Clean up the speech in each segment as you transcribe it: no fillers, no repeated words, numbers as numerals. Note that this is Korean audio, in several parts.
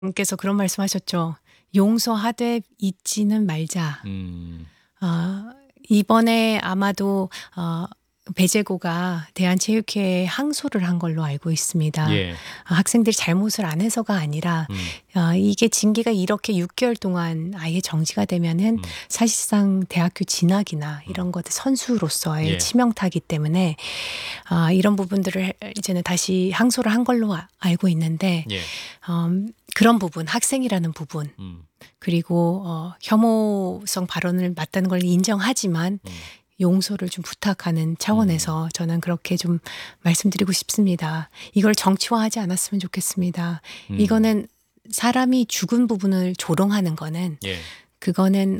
께서 그런 말씀하셨죠. 용서하되 잊지는 말자. 음. 이번에 아마도 배재고가 대한체육회에 항소를 한 걸로 알고 있습니다. 예. 학생들이 잘못을 안 해서가 아니라 음. 이게 징계가 이렇게 6개월 동안 아예 정지가 되면은 사실상 대학교 진학이나 이런 것들 선수로서의 예. 치명타이기 때문에 이런 부분들을 이제는 다시 항소를 한 걸로 알고 있는데 예. 그런 부분, 학생이라는 부분 그리고 혐오성 발언을 맞다는 걸 인정하지만 용서를 좀 부탁하는 차원에서 저는 그렇게 좀 말씀드리고 싶습니다. 이걸 정치화하지 않았으면 좋겠습니다. 이거는 사람이 죽은 부분을 조롱하는 거는 예. 그거는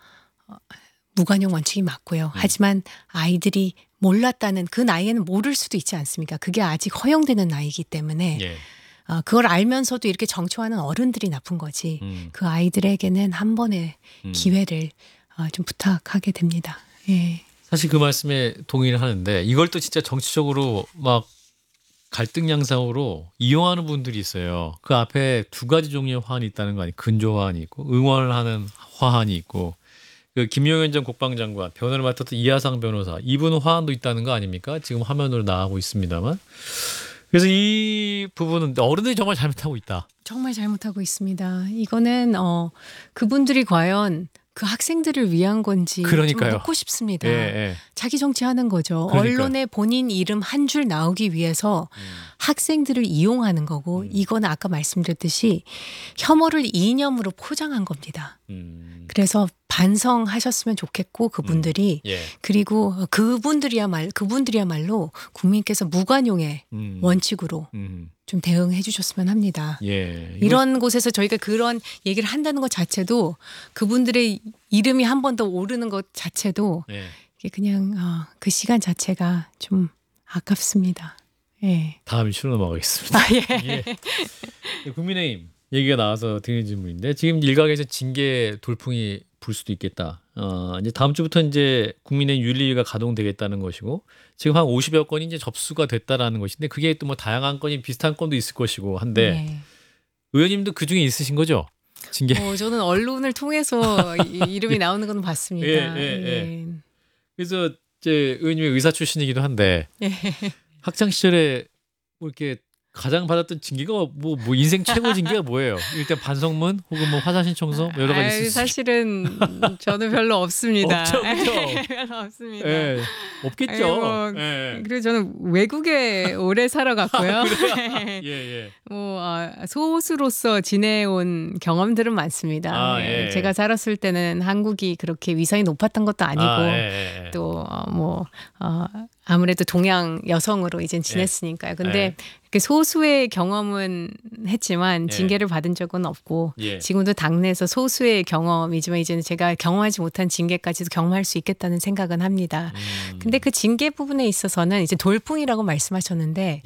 무관용 원칙이 맞고요. 하지만 아이들이 몰랐다는 그 나이에는 모를 수도 있지 않습니까? 그게 아직 허용되는 나이이기 때문에 예. 그걸 알면서도 이렇게 정치화하는 어른들이 나쁜 거지. 그 아이들에게는 한 번의 기회를 좀 부탁하게 됩니다. 예. 사실 그 말씀에 동의를 하는데 이걸 또 진짜 정치적으로 막 갈등 양상으로 이용하는 분들이 있어요. 그 앞에 두 가지 종류의 화환이 있다는 거 아니에요. 근조 화환이 있고 응원을 하는 화환이 있고 그 김용현 전 국방장관 변호를 맡았던 이하상 변호사 이분 화환도 있다는 거 아닙니까? 지금 화면으로 나가고 있습니다만. 그래서 이 부분은 어른들이 정말 잘못하고 있다. 정말 잘못하고 있습니다. 이거는 그분들이 과연 그 학생들을 위한 건지 그러니까요. 좀 묻고 싶습니다. 예, 예. 자기 정치하는 거죠. 그러니까요. 언론에 본인 이름 한 줄 나오기 위해서 학생들을 이용하는 거고 이거는 아까 말씀드렸듯이 혐오를 이념으로 포장한 겁니다. 그래서 반성하셨으면 좋겠고 그분들이 예. 그리고 그분들이야말로 국민께서 무관용의 원칙으로 좀 대응해 주셨으면 합니다. 예. 이런 곳에서 저희가 그런 얘기를 한다는 것 자체도 그분들의 이름이 한 번 더 오르는 것 자체도 예. 이게 그냥 그 시간 자체가 좀 아깝습니다. 예. 다음 이슈로 넘어가겠습니다. 예. 국민의힘 얘기가 나와서 드리는 질문인데 지금 일각에서 징계 돌풍이 불 수도 있겠다. 이제 다음 주부터 이제 국민의힘 윤리위가 가동되겠다는 것이고 지금 한 50여 건이 이제 접수가 됐다라는 것인데 그게 또 뭐 다양한 건이 비슷한 건도 있을 것이고 한데 네. 의원님도 그 중에 있으신 거죠? 징계. 저는 언론을 통해서 이름이 나오는 건 봤습니다. 예. 그래서 이제 의원님이 의사 출신이기도 한데 예. 학창 시절에 뭐 이렇게 가장 받았던 징계가 뭐 인생 최고 징계가 뭐예요? 일단 반성문 혹은 뭐 화사 신청서 뭐 여러 가지 있을 수 사실은 저는 별로 없습니다. 없죠, 그렇죠? 별로 없습니다. 예, 없겠죠. 예. 그리고 저는 외국에 오래 살아갔고요. 예. 소수로서 지내온 경험들은 많습니다. 예. 제가 살았을 때는 한국이 그렇게 위상이 높았던 것도 아니고 예. 또 아무래도 동양 여성으로 이젠 지냈으니까요. 근데 이렇게 소수의 경험은 했지만 징계를 받은 적은 없고 지금도 당내에서 소수의 경험이지만 이제는 제가 경험하지 못한 징계까지도 경험할 수 있겠다는 생각은 합니다. 근데 그 징계 부분에 있어서는 이제 돌풍이라고 말씀하셨는데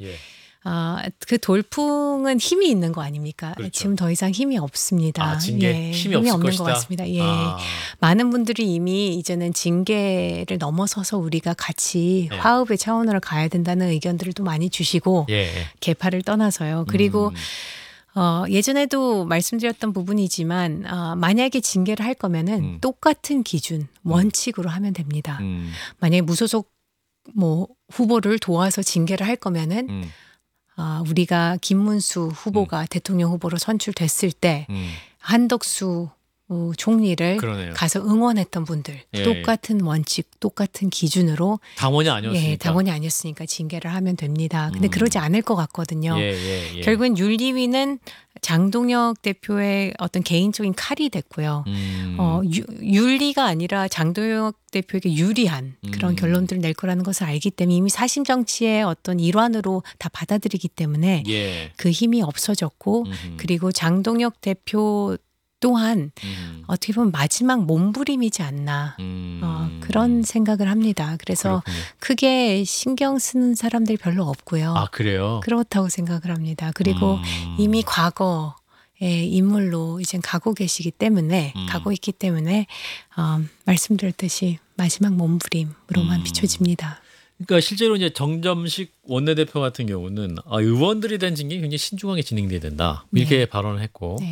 그 돌풍은 힘이 있는 거 아닙니까? 그렇죠. 지금 더 이상 힘이 없습니다. 징계 힘이 없을 없는 것이다. 것 같습니다. 많은 분들이 이미 이제는 징계를 넘어서서 우리가 같이 화합의 차원으로 가야 된다는 의견들을 또 많이 주시고 개파를 떠나서요. 그리고 예전에도 말씀드렸던 부분이지만 만약에 징계를 할 거면은 똑같은 기준, 원칙으로 하면 됩니다. 만약에 무소속 후보를 도와서 징계를 할 거면은 우리가 김문수 후보가 대통령 후보로 선출됐을 때 한덕수 총리를 그러네요. 가서 응원했던 분들 똑같은 원칙, 똑같은 기준으로 당원이 아니었으니까. 당원이 아니었으니까 징계를 하면 됩니다. 근데 그러지 않을 것 같거든요. 결국엔 윤리위는 장동혁 대표의 어떤 개인적인 칼이 됐고요. 윤리가 아니라 장동혁 대표에게 유리한 그런 결론들을 낼 거라는 것을 알기 때문에 이미 사심 정치의 어떤 일환으로 다 받아들이기 때문에 그 힘이 없어졌고 그리고 장동혁 대표 또한 어떻게 보면 마지막 몸부림이지 않나 그런 생각을 합니다. 그래서 그렇군요. 크게 신경 쓰는 사람들이 별로 없고요. 그래요? 그렇다고 생각을 합니다. 그리고 이미 과거의 인물로 이제 가고 계시기 때문에 가고 있기 때문에 말씀드렸듯이 마지막 몸부림으로만 비춰집니다. 그러니까 실제로 이제 정점식 원내대표 같은 경우는 의원들에 대한 징계가 굉장히 신중하게 진행돼야 된다. 이렇게 발언을 했고